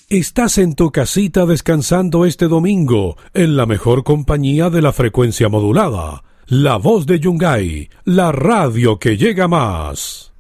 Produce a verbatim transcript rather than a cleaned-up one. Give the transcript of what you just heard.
Estás en tu casita descansando este domingo, en la mejor compañía de la frecuencia modulada. La voz de Yungay, la radio que llega más.